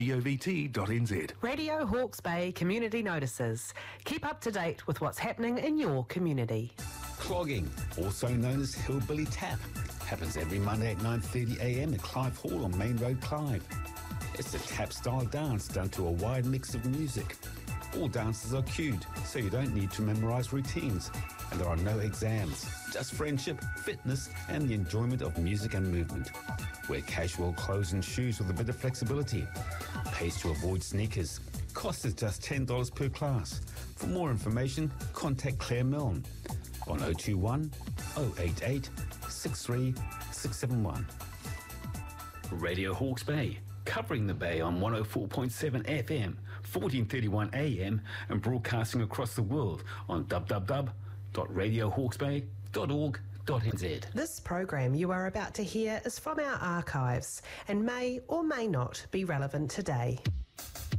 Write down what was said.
EOVT.nz. Radio Hawke's Bay Community Notices. Keep up to date with what's happening in your community. Clogging, also known as Hillbilly Tap, happens every Monday at 9:30am at Clive Hall on Main Road, Clive. It's a tap-style dance done to a wide mix of music. All dances are cued, so you don't need to memorise routines, and there are no exams. Just friendship, fitness, and the enjoyment of music and movement. Wear casual clothes and shoes with a bit of flexibility. Pays to avoid sneakers. Cost is just $10 per class. For more information, contact Claire Milne on 021 088 63 671. Radio Hawke's Bay, covering the Bay on 104.7 FM, 1431 AM, and broadcasting across the world on www.radiohawksbay.org.nz. This program you are about to hear is from our archives and may or may not be relevant today.